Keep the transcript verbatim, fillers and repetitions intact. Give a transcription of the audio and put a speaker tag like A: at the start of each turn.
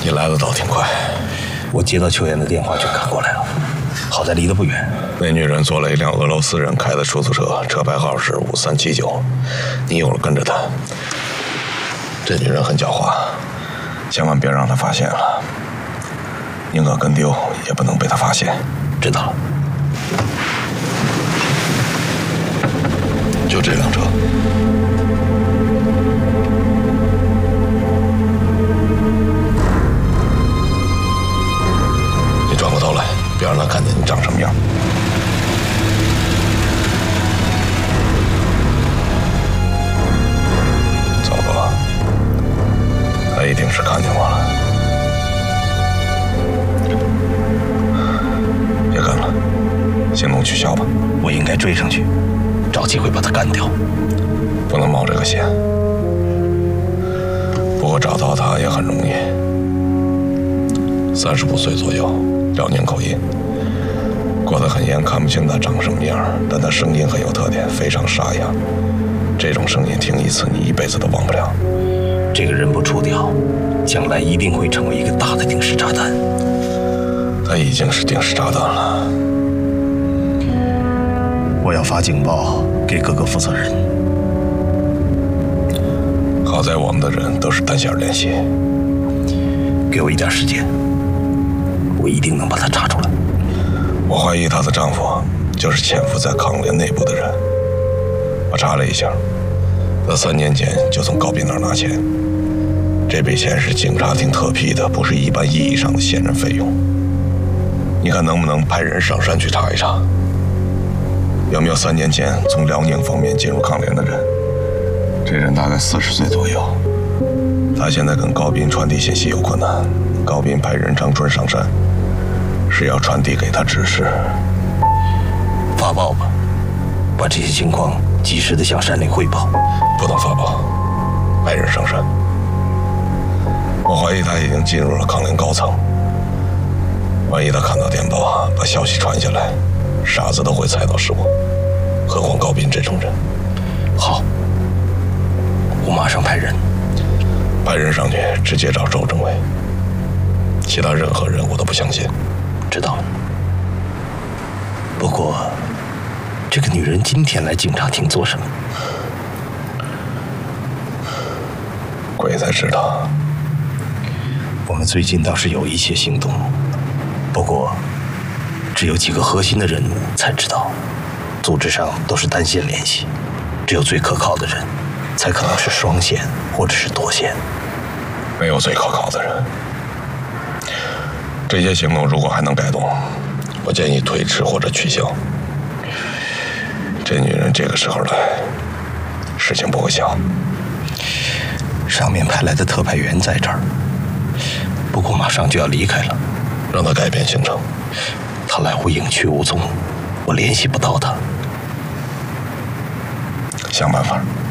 A: 你来的倒挺快。
B: 我接到秋妍的电话就赶过来了，好在离得不远。
A: 那女人坐了一辆俄罗斯人开的出租车，车牌号是五三七九。你有了跟着她。这女人很狡猾，千万别让她发现了。宁可跟丢，也不能被她发现。
B: 知道了。
A: 就这辆车。你转过头来，别让她看见你长什么样。走吧，她一定是看见我了。别跟了，行动取消吧。
B: 我应该追上去，找机会把他干掉。
A: 不能冒这个险。不过找到他也很容易。三十五岁左右，辽宁口音，过得很严，看不清他长什么样，但他声音很有特点，非常沙哑。这种声音听一次，你一辈子都忘不了。
B: 这个人不除掉，将来一定会成为一个大的定时炸弹。
A: 他已经是定时炸弹了。
B: 我要发警报给各个负责人。
A: 好在我们的人都是单线联系。
B: 给我一点时间，我一定能把他查出来。
A: 我怀疑她的丈夫就是潜伏在抗联内部的人。我查了一下，他三年前就从高斌那儿拿钱，这笔钱是警察厅特批的，不是一般意义上的线人费用。你看能不能派人上山去查一查，有没有三年前从辽宁方面进入抗联的人？这人大概四十岁左右，他现在跟高斌传递信息有困难，高斌派任长春上山，是要传递给他指示。
B: 发报吧，把这些情况及时的向山里汇报。
A: 不能发报，派人上山。我怀疑他已经进入了抗联高层，万一他看到电报，把消息传下来，傻子都会猜到是我，何况高斌这种人。
B: 好，我马上派人。
A: 派人上去，直接找周政委，其他任何人我都不相信。
B: 知道了。不过，这个女人今天来警察厅做什么？
A: 鬼才知道。
B: 我们最近倒是有一些行动，不过只有几个核心的人物才知道，组织上都是单线联系，只有最可靠的人才可能是双线或者是多线。
A: 没有最可靠的人。这些行动如果还能改动，我建议推迟或者取消。这女人这个时候来，事情不会小。
B: 上面派来的特派员在这儿，不过马上就要离开了。
A: 让他改变行程。
B: 他来无影去无踪，我联系不到他。
A: 想办法。